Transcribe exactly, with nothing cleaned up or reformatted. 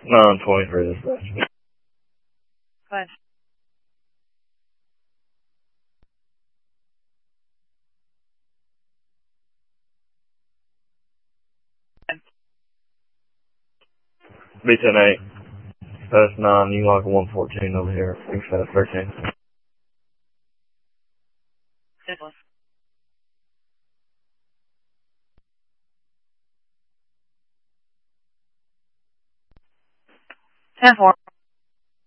nine twenty-three dispatch. Go ahead. B ten eight. That's nine, you like a one fourteen over here. Thanks for that thirteen. Simple. ten four.